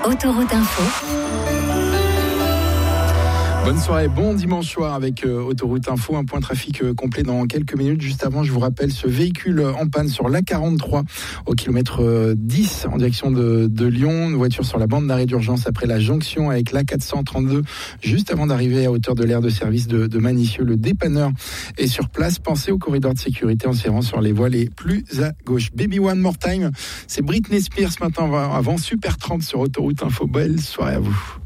Autoroute Info. Bonne soirée, bon dimanche soir avec Autoroute Info, un point trafic complet dans quelques minutes. Juste avant, je vous rappelle ce véhicule en panne sur l'A43 au kilomètre 10 en direction de Lyon. Une voiture sur la bande d'arrêt d'urgence après la jonction avec l'A432 juste avant d'arriver à hauteur de l'aire de service de Manicieux. Le dépanneur est sur place. Pensez au corridor de sécurité en serrant sur les voies les plus à gauche. Baby One More Time, c'est Britney Spears maintenant avant Super 30 sur Autoroute Info. Belle soirée à vous.